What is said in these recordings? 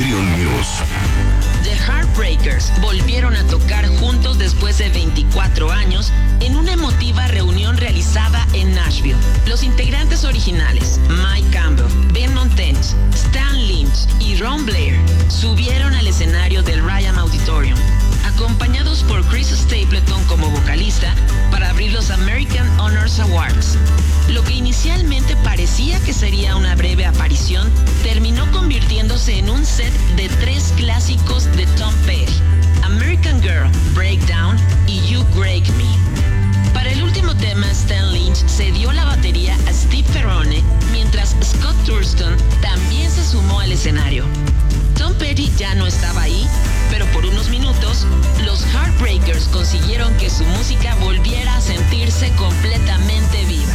Triun News. The Heartbreakers volvieron a tocar juntos después de 24 años en una emotiva reunión realizada en Nashville. Los integrantes originales, Mike Campbell, Ben Montench, Stan Lynch y Ron Blair, subieron al escenario del Ryman Auditorium, acompañados por Chris Stapleton como vocalista para abrir los American Honors Awards. Lo que inicialmente parecía que sería una breve aparición, terminó convirtiéndose en un set de 3 clásicos de Tom Petty: American Girl, Breakdown y You Break Me. Para el último tema, Stan Lynch cedió la batería a Steve Ferrone, mientras Scott Thurston también se sumó al escenario. Tom Petty ya no estaba ahí, pero por unos minutos, los Heartbreakers consiguieron que su música volviera a sentirse completamente viva.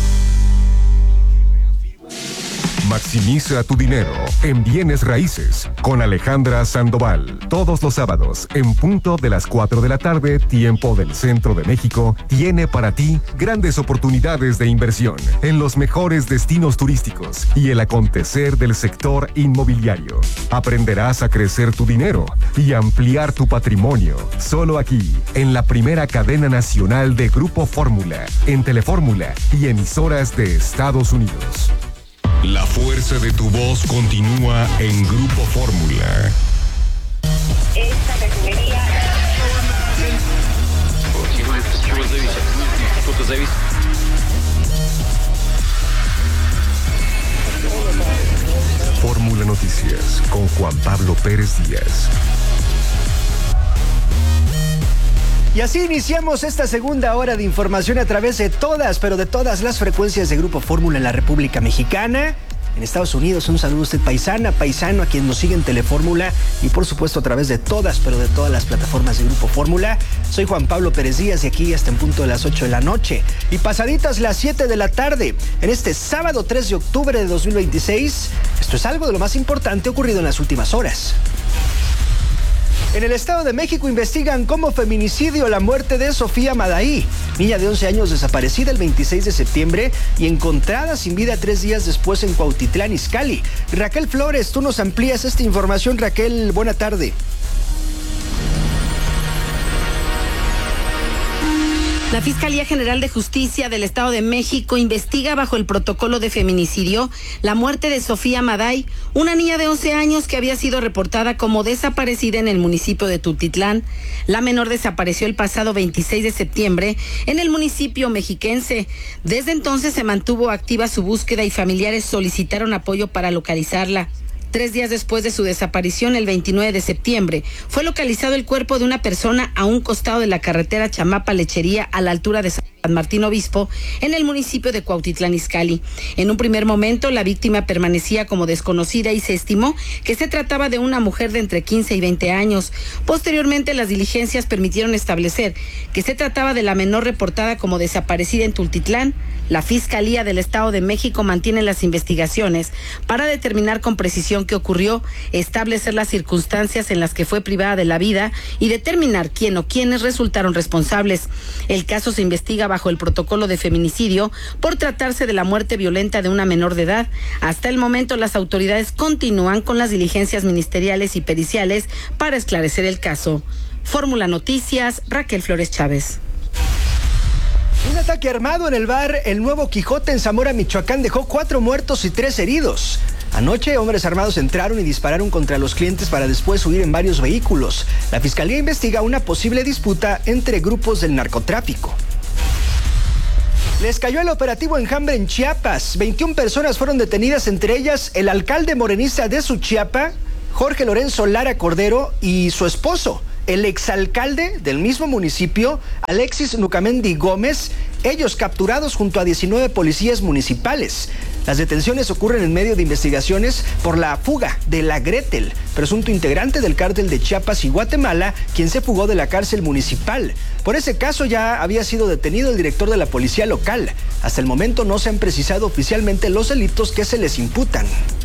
Maximiza tu dinero en bienes raíces con Alejandra Sandoval. Todos los sábados, en punto de las 4 de la tarde, tiempo del Centro de México, tiene para ti grandes oportunidades de inversión en los mejores destinos turísticos y el acontecer del sector inmobiliario. Aprenderás a crecer tu dinero y ampliar tu patrimonio. Solo aquí, en la primera cadena nacional de Grupo Fórmula, en Telefórmula y emisoras de Estados Unidos. La fuerza de tu voz continúa en Grupo Fórmula. Esta refinería... Fórmula Noticias con Juan Pablo Pérez Díaz. Y así iniciamos esta segunda hora de información a través de todas, pero de todas las frecuencias de Grupo Fórmula en la República Mexicana. En Estados Unidos, un saludo a usted, paisano, a quien nos sigue en Telefórmula y por supuesto a través de todas, pero de todas las plataformas de Grupo Fórmula. Soy Juan Pablo Pérez Díaz, de aquí hasta en punto de las 8 de la noche. Y pasaditas las 7 de la tarde, en este sábado 3 de octubre de 2026, esto es algo de lo más importante ocurrido en las últimas horas. En el Estado de México investigan como feminicidio la muerte de Sofía Madaí, niña de 11 años desaparecida el 26 de septiembre y encontrada sin vida 3 días después en Cuautitlán Izcalli. Raquel Flores, tú nos amplías esta información. Raquel, buena tarde. La Fiscalía General de Justicia del Estado de México investiga bajo el protocolo de feminicidio la muerte de Sofía Madaí, una niña de 11 años que había sido reportada como desaparecida en el municipio de Tultitlán. La menor desapareció el pasado 26 de septiembre en el municipio mexiquense. Desde entonces se mantuvo activa su búsqueda y familiares solicitaron apoyo para localizarla. 3 días después de su desaparición, el 29 de septiembre, fue localizado el cuerpo de una persona a un costado de la carretera Chamapa-Lechería a la altura de San Martín Obispo, en el municipio de Cuautitlán Izcalli. En un primer momento, la víctima permanecía como desconocida y se estimó que se trataba de una mujer de entre 15 y 20 años. Posteriormente, las diligencias permitieron establecer que se trataba de la menor reportada como desaparecida en Tultitlán. La Fiscalía del Estado de México mantiene las investigaciones para determinar con precisión qué ocurrió, establecer las circunstancias en las que fue privada de la vida y determinar quién o quiénes resultaron responsables. El caso se investiga bajo el protocolo de feminicidio por tratarse de la muerte violenta de una menor de edad. Hasta el momento, las autoridades continúan con las diligencias ministeriales y periciales para esclarecer el caso. Fórmula Noticias, Raquel Flores Chávez. Un ataque armado en el bar El Nuevo Quijote en Zamora, Michoacán, dejó 4 muertos y 3 heridos. Anoche, hombres armados entraron y dispararon contra los clientes para después huir en varios vehículos. La Fiscalía investiga una posible disputa entre grupos del narcotráfico. Les cayó el operativo Enjambre en Chiapas. 21 personas fueron detenidas, entre ellas el alcalde morenista de Suchiapa, Jorge Lorenzo Lara Cordero, y su esposo, el exalcalde del mismo municipio, Alexis Nucamendi Gómez, ellos capturados junto a 19 policías municipales. Las detenciones ocurren en medio de investigaciones por la fuga de la Gretel, presunto integrante del cártel de Chiapas y Guatemala, quien se fugó de la cárcel municipal. Por ese caso ya había sido detenido el director de la policía local. Hasta el momento no se han precisado oficialmente los delitos que se les imputan.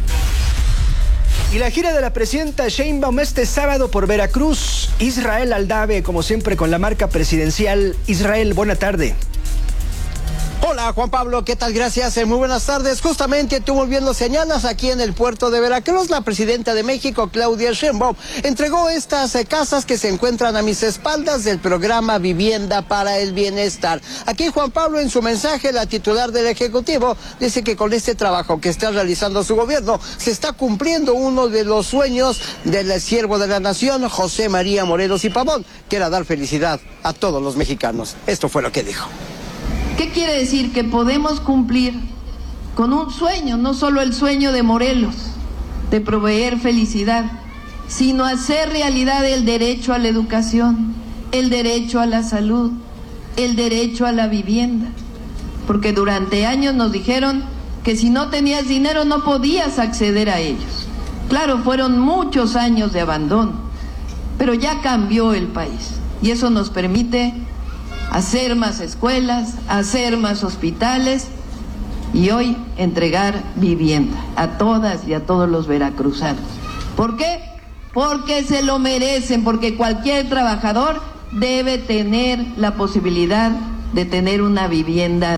Y la gira de la presidenta Sheinbaum este sábado por Veracruz. Israel Aldave, como siempre, con la marca presidencial. Israel, buena tarde. Hola Hola Juan Pablo, ¿qué tal? Gracias, muy buenas tardes. Justamente tú bien lo señalas, aquí en el puerto de Veracruz, la presidenta de México, Claudia Sheinbaum, entregó estas casas que se encuentran a mis espaldas del programa Vivienda para el Bienestar. Aquí Juan Pablo, en su mensaje, la titular del Ejecutivo dice que con este trabajo que está realizando su gobierno se está cumpliendo uno de los sueños del siervo de la nación, José María Morelos y Pavón, que era dar felicidad a todos los mexicanos. Esto fue lo que dijo. ¿Qué quiere decir? Que podemos cumplir con un sueño, no solo el sueño de Morelos, de proveer felicidad, sino hacer realidad el derecho a la educación, el derecho a la salud, el derecho a la vivienda. Porque durante años nos dijeron que si no tenías dinero no podías acceder a ellos. Claro, fueron muchos años de abandono, pero ya cambió el país y eso nos permite hacer más escuelas, hacer más hospitales y hoy entregar vivienda a todas y a todos los veracruzanos. ¿Por qué? Porque se lo merecen, porque cualquier trabajador debe tener la posibilidad de tener una vivienda.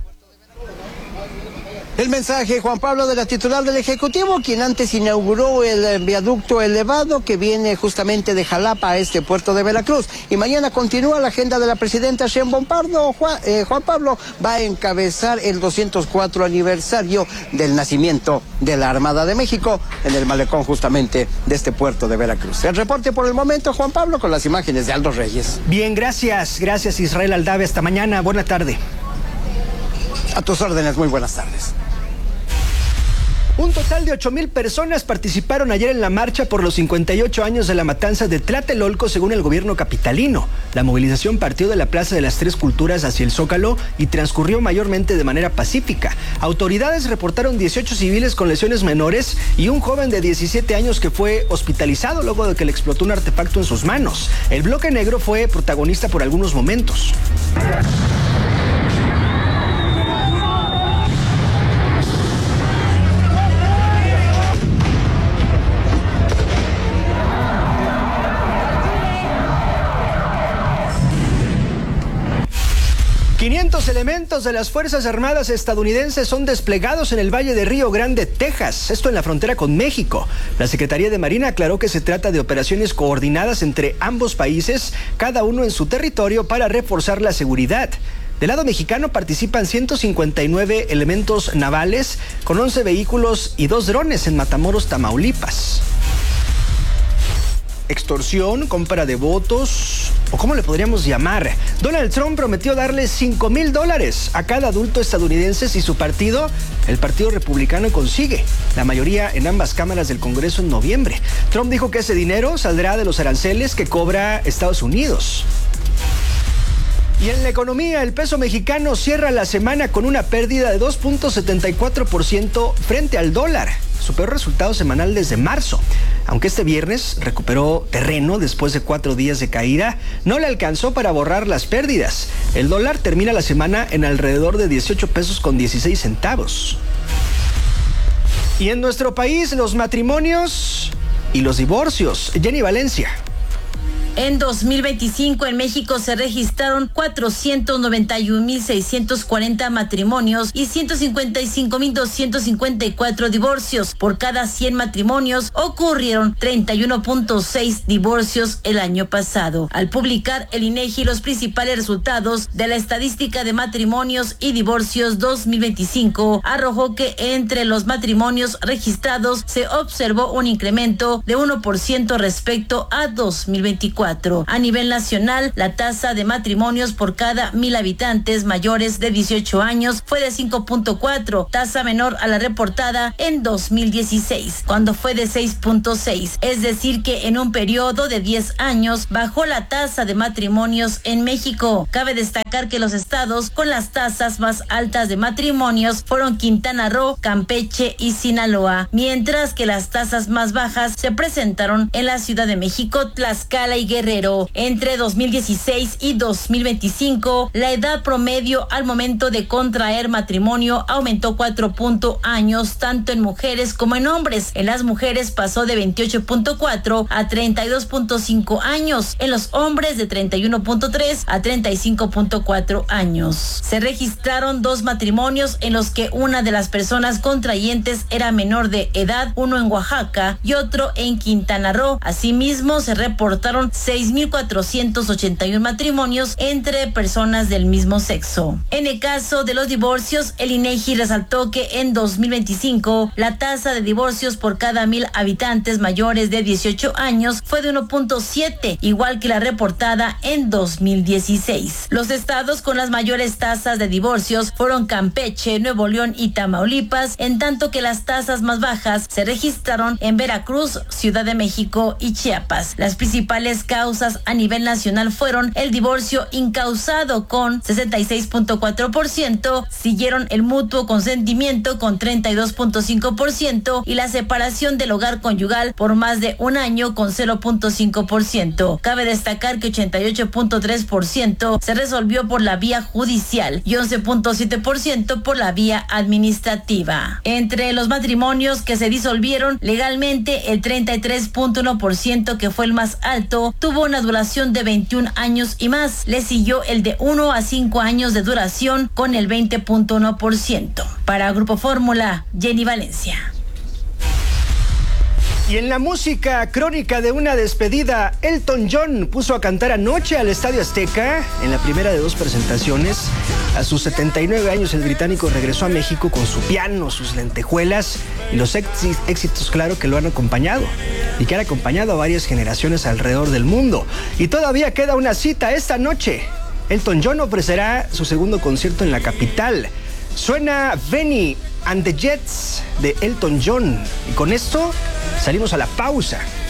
El mensaje, Juan Pablo, de la titular del Ejecutivo, quien antes inauguró el viaducto elevado que viene justamente de Jalapa a este puerto de Veracruz. Y mañana continúa la agenda de la presidenta Sheinbaum Pardo. Juan Pablo va a encabezar el 204 aniversario del nacimiento de la Armada de México en el malecón justamente de este puerto de Veracruz. El reporte por el momento, Juan Pablo, con las imágenes de Aldo Reyes. Bien, gracias. Gracias, Israel Aldave. Hasta mañana. Buena tarde. A tus órdenes. Muy buenas tardes. Un total de 8,000 personas participaron ayer en la marcha por los 58 años de la matanza de Tlatelolco, según el gobierno capitalino. La movilización partió de la Plaza de las Tres Culturas hacia el Zócalo y transcurrió mayormente de manera pacífica. Autoridades reportaron 18 civiles con lesiones menores y un joven de 17 años que fue hospitalizado luego de que le explotó un artefacto en sus manos. El bloque negro fue protagonista por algunos momentos. 500 elementos de las Fuerzas Armadas estadounidenses son desplegados en el Valle de Río Grande, Texas, esto en la frontera con México. La Secretaría de Marina aclaró que se trata de operaciones coordinadas entre ambos países, cada uno en su territorio, para reforzar la seguridad. Del lado mexicano participan 159 elementos navales con 11 vehículos y 2 drones en Matamoros, Tamaulipas. Extorsión, compra de votos, o ¿cómo le podríamos llamar? Donald Trump prometió darle $5,000 a cada adulto estadounidense si su partido, el Partido Republicano, consigue la mayoría en ambas cámaras del Congreso en noviembre. Trump dijo que ese dinero saldrá de los aranceles que cobra Estados Unidos. Y en la economía, el peso mexicano cierra la semana con una pérdida de 2.74% frente al dólar, su peor resultado semanal desde marzo. Aunque este viernes recuperó terreno después de 4 días de caída, no le alcanzó para borrar las pérdidas. El dólar termina la semana en alrededor de 18 pesos con 16 centavos. Y en nuestro país, los matrimonios y los divorcios. Jenny Valencia. En 2025 en México se registraron 491,640 matrimonios y 155,254 divorcios. Por cada 100 matrimonios ocurrieron 31.6 divorcios el año pasado. Al publicar el INEGI los principales resultados de la estadística de matrimonios y divorcios 2025, arrojó que entre los matrimonios registrados se observó un incremento de 1% respecto a 2024. A nivel nacional, la tasa de matrimonios por cada 1,000 habitantes mayores de 18 años fue de 5.4, tasa menor a la reportada en 2016, cuando fue de 6.6. Es decir que en un periodo de 10 años bajó la tasa de matrimonios en México. Cabe destacar que los estados con las tasas más altas de matrimonios fueron Quintana Roo, Campeche y Sinaloa, mientras que las tasas más bajas se presentaron en la Ciudad de México, Tlaxcala y Guerrero. Guerrero. Entre 2016 y 2025, la edad promedio al momento de contraer matrimonio aumentó 4 años, tanto en mujeres como en hombres. En las mujeres pasó de 28.4 a 32.5 años, en los hombres de 31.3 a 35.4 años. Se registraron 2 matrimonios en los que una de las personas contrayentes era menor de edad, uno en Oaxaca y otro en Quintana Roo. Asimismo, se reportaron 6,481 matrimonios entre personas del mismo sexo. En el caso de los divorcios, el INEGI resaltó que en 2025 la tasa de divorcios por cada 1,000 habitantes mayores de 18 años fue de 1.7, igual que la reportada en 2016. Los estados con las mayores tasas de divorcios fueron Campeche, Nuevo León y Tamaulipas, en tanto que las tasas más bajas se registraron en Veracruz, Ciudad de México y Chiapas. Las principales causas a nivel nacional fueron el divorcio incausado con 66.4%, siguieron el mutuo consentimiento con 32.5% y la separación del hogar conyugal por más de un año con 0.5%. Cabe destacar que 88.3% se resolvió por la vía judicial y 11.7% por la vía administrativa. Entre los matrimonios que se disolvieron legalmente, el 33.1%, que fue el más alto, tuvo una duración de 21 años y más. Le siguió el de 1 a 5 años de duración con el 20.1%. Para Grupo Fórmula, Jenny Valencia. Y en la música, crónica de una despedida, Elton John puso a cantar anoche al Estadio Azteca en la primera de 2 presentaciones. A sus 79 años, el británico regresó a México con su piano, sus lentejuelas y los éxitos, claro, que lo han acompañado y que han acompañado a varias generaciones alrededor del mundo. Y todavía queda una cita esta noche. Elton John ofrecerá su segundo concierto en la capital. Suena Benny and the Jets de Elton John. Y con esto salimos a la pausa.